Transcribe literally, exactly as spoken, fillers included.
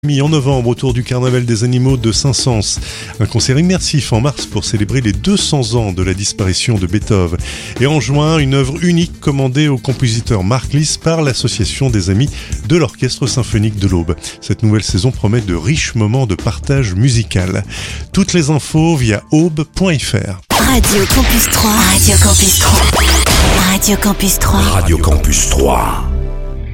En novembre, autour du Carnaval des animaux de Saint-Saëns, un concert immersif en mars pour célébrer les deux cents ans de la disparition de Beethoven. Et en juin, une œuvre unique commandée au compositeur Mark Liszt par l'Association des Amis de l'Orchestre Symphonique de l'Aube. Cette nouvelle saison promet de riches moments de partage musical. Toutes les infos via aube point f r. Radio Campus trois. Radio Campus trois. Radio Campus trois. Radio Campus trois.